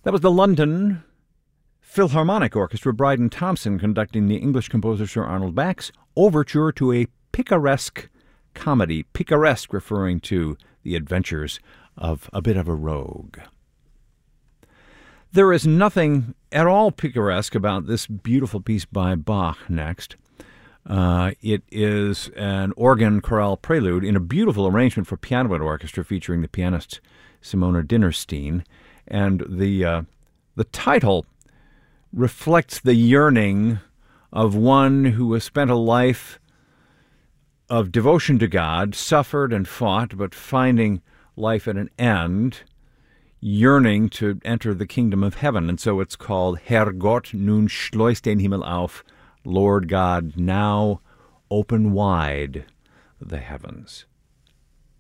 That was the London Philharmonic Orchestra, Bryden Thompson, conducting the English composer Sir Arnold Bax overture to a picaresque comedy. Picaresque referring to the adventures of a bit of a rogue. There is nothing at all picaresque about this beautiful piece by Bach next. It is an organ chorale prelude in a beautiful arrangement for piano and orchestra featuring the pianist Simona Dinnerstein. And the title reflects the yearning of one who has spent a life of devotion to God, suffered and fought, but finding life at an end, yearning to enter the kingdom of heaven. And so it's called Herr Gott, nun schleus den Himmel auf, Lord God, now open wide the heavens.